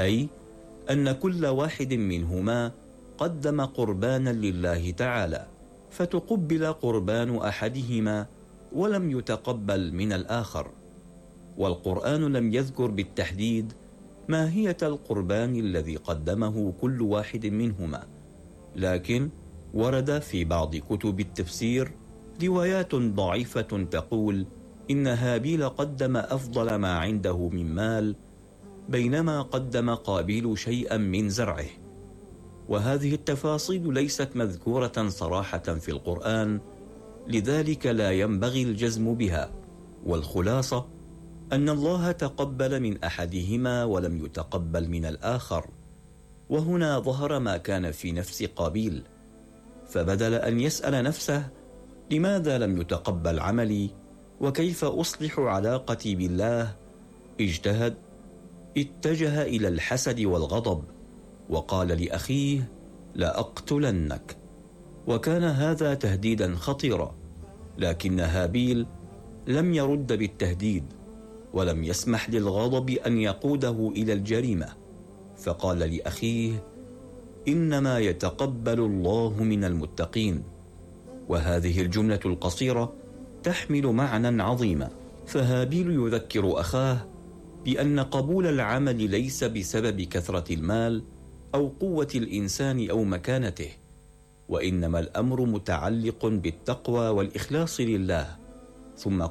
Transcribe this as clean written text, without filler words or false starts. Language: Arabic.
أي أن كل واحد منهما قدم قربانا لله تعالى، فتقبل قربان أحدهما ولم يتقبل من الآخر. والقرآن لم يذكر بالتحديد ماهية القربان الذي قدمه كل واحد منهما، لكن ورد في بعض كتب التفسير روايات ضعيفة تقول إن هابيل قدم أفضل ما عنده من مال، بينما قدم قابيل شيئا من زرعه. وهذه التفاصيل ليست مذكورة صراحة في القرآن، لذلك لا ينبغي الجزم بها. والخلاصة أن الله تقبل من أحدهما ولم يتقبل من الآخر. وهنا ظهر ما كان في نفس قابيل، فبدل أن يسأل نفسه لماذا لم يتقبل عملي وكيف أصلح علاقتي بالله، اتجه إلى الحسد والغضب، وقال لأخيه لأقتلنك. وكان هذا تهديدا خطيرا، لكن هابيل لم يرد بالتهديد، ولم يسمح للغضب أن يقوده إلى الجريمة، فقال لأخيه إنما يتقبل الله من المتقين. وهذه الجملة القصيرة تحمل معنى عظيما، فهابيل يذكر أخاه بأن قبول العمل ليس بسبب كثرة المال أو قوة الإنسان أو مكانته، وإنما الأمر متعلق بالتقوى والإخلاص لله. ثم